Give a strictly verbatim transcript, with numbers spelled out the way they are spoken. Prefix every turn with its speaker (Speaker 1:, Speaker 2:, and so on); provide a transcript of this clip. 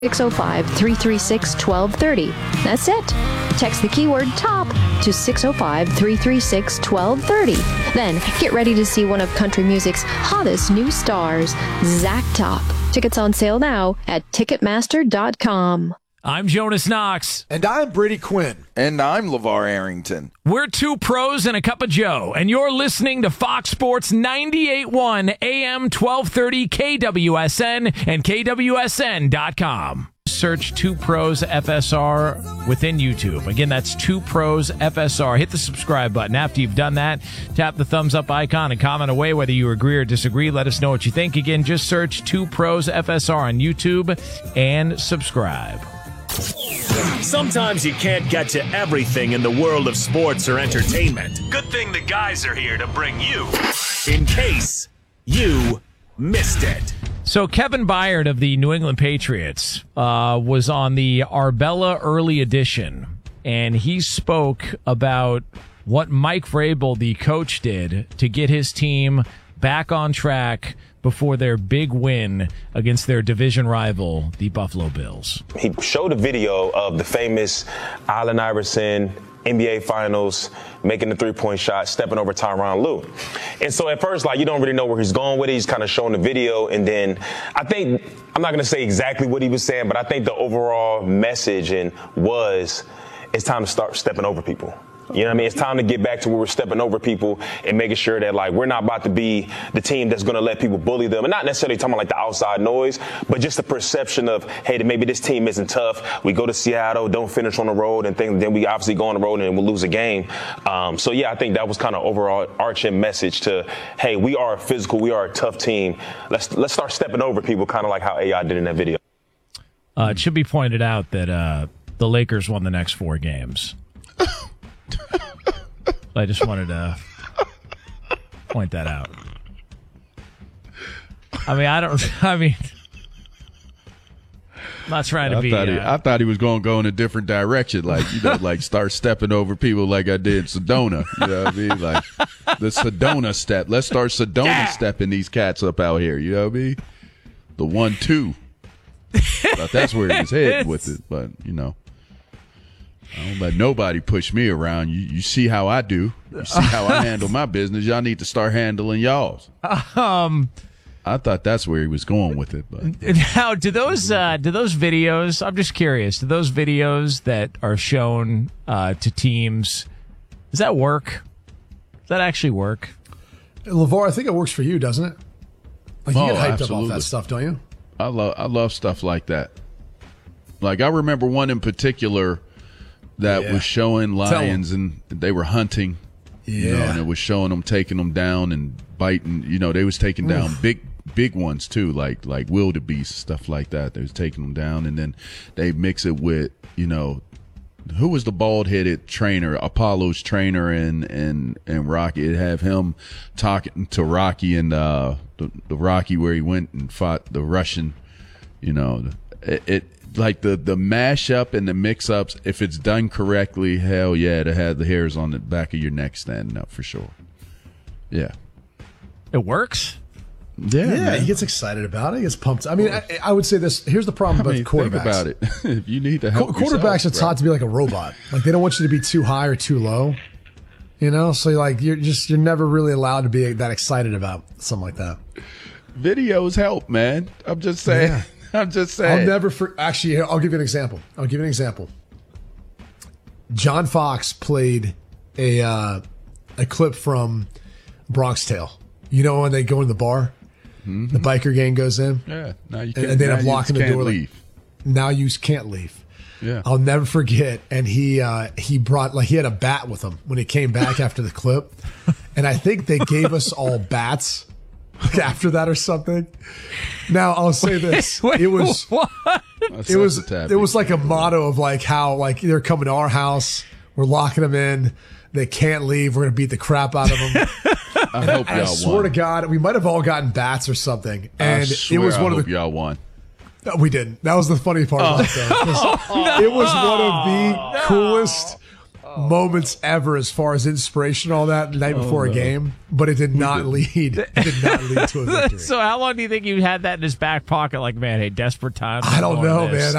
Speaker 1: six oh five, three three six, one two three oh. That's it. Text the keyword TOP to six oh five, three three six, one two three oh. Then get ready to see one of country music's hottest new stars, Zach Top. Tickets on sale now at Ticketmaster dot com.
Speaker 2: I'm Jonas Knox.
Speaker 3: And I'm Brady Quinn.
Speaker 4: And I'm LeVar Arrington.
Speaker 2: We're two pros and a cup of Joe, and you're listening to Fox Sports ninety-eight point one A M twelve thirty K W S N and K W S N dot com. Search Two Pros F S R within YouTube. Again, that's Two Pros F S R. Hit the subscribe button. After you've done that, tap the thumbs up icon and comment away whether you agree or disagree. Let us know what you think. Again, just search Two Pros F S R on YouTube and subscribe.
Speaker 5: Sometimes you can't get to everything in the world of sports or entertainment. Good thing the guys are here to bring you in case you missed it.
Speaker 2: So Kevin Byard of the New England Patriots uh, was on the Arbella Early Edition, and he spoke about what Mike Vrabel, the coach, did to get his team back on track before their big win against their division rival, the Buffalo Bills.
Speaker 6: He showed a video of the famous Allen Iverson N B A Finals, making the three-point shot, stepping over Tyronn Lue. And so at first, like, you don't really know where he's going with it. He's kind of showing the video. And then I think, I'm not going to say exactly what he was saying, but I think the overall message and was, it's time to start stepping over people. You know what I mean? It's time to get back to where we're stepping over people and making sure that, like, we're not about to be the team that's going to let people bully them. And not necessarily talking about, like, the outside noise, but just the perception of, hey, maybe this team isn't tough. We go to Seattle, don't finish on the road, and think, then we obviously go on the road and we'll lose a game. Um, so, yeah, I think that was kind of overall arching message to, hey, we are a physical, we are a tough team. Let's let's start stepping over people, kind of like how A I did in that video.
Speaker 2: Uh, it should be pointed out that uh, the Lakers won the next four games. I just wanted to point that out. I mean, I don't, I mean, I'm not trying to
Speaker 7: I
Speaker 2: be.
Speaker 7: Thought he,
Speaker 2: uh,
Speaker 7: I thought he was going to go in a different direction, like, you know, like start stepping over people like I did Sedona. You know what I mean? Like the Sedona step. Let's start Sedona yeah. stepping these cats up out here. You know what I mean? The one, two. Thought that's where he was heading with it, but, you know. I don't let nobody push me around. You you see how I do. You see how I handle my business. Y'all need to start handling y'all's.
Speaker 2: Um,
Speaker 7: I thought that's where he was going with it. But
Speaker 2: now, do those uh, do those videos? I'm just curious. Do those videos that are shown uh, to teams, does that work? Does that actually work?
Speaker 3: LeVar, I think it works for you, doesn't it? Like you
Speaker 7: oh,
Speaker 3: get hyped
Speaker 7: absolutely.
Speaker 3: up off that stuff, don't you?
Speaker 7: I love I love stuff like that. Like I remember one in particular that yeah. was showing lions and they were hunting,
Speaker 3: yeah.
Speaker 7: you know, and it was showing them taking them down and biting. You know, they was taking down Oof. big, big ones too, like like wildebeest, stuff like that. They was taking them down, and then they mix it with, you know, who was the bald headed trainer, Apollo's trainer, and and and Rocky. It'd have him talking to Rocky and uh, the the Rocky where he went and fought the Russian. You know, it. it Like the, the mashup and the mix-ups, if it's done correctly, hell yeah, to have the hairs on the back of your neck standing up for sure. Yeah.
Speaker 2: It works?
Speaker 7: Yeah,
Speaker 3: yeah
Speaker 7: man.
Speaker 3: He gets excited about it. He gets pumped. I mean, I, I would say this. Here's the problem
Speaker 7: I
Speaker 3: about
Speaker 7: mean,
Speaker 3: quarterbacks.
Speaker 7: Think about it. If you need to help
Speaker 3: Qu- Quarterbacks
Speaker 7: yourself,
Speaker 3: are taught
Speaker 7: right?
Speaker 3: to be like a robot. Like, they don't want you to be too high or too low. You know? So, like, you're just, you're never really allowed to be that excited about something like that.
Speaker 7: Videos help, man. I'm just saying.
Speaker 3: Yeah.
Speaker 7: I'm just saying.
Speaker 3: I'll never for actually. I'll give you an example. I'll give you an example. John Fox played a uh, a clip from Bronx Tale. You know when they go in the bar, mm-hmm. the biker gang goes in.
Speaker 7: Yeah. Now you can't.
Speaker 3: And they end up
Speaker 7: now
Speaker 3: locking
Speaker 7: you
Speaker 3: the door.
Speaker 7: Leave.
Speaker 3: Like, now you can't leave.
Speaker 7: Yeah.
Speaker 3: I'll never forget. And he uh, he brought like he had a bat with him when he came back after the clip, and I think they gave us all bats. After that or something. Now I'll say this:
Speaker 2: wait, wait,
Speaker 3: it was,
Speaker 2: what?
Speaker 3: it was, it was like a motto of like how like they're coming to our house, we're locking them in, they can't leave, we're gonna beat the crap out of them.
Speaker 7: I hope y'all
Speaker 3: I
Speaker 7: won.
Speaker 3: swear to God, we might have all gotten bats or something, and
Speaker 7: I swear
Speaker 3: it was
Speaker 7: I
Speaker 3: one
Speaker 7: hope
Speaker 3: of the
Speaker 7: y'all won.
Speaker 3: No, we didn't. That was the funny part about that. It was one of the coolest moments ever as far as inspiration, all that the night
Speaker 8: Oh,
Speaker 3: before
Speaker 8: no.
Speaker 3: a game, but it did not lead. It did not lead to a victory.
Speaker 8: So how long do you think you had that in his back pocket? Like, man, hey, desperate times.
Speaker 3: I don't
Speaker 8: I'm going
Speaker 3: know,
Speaker 8: this.
Speaker 3: man.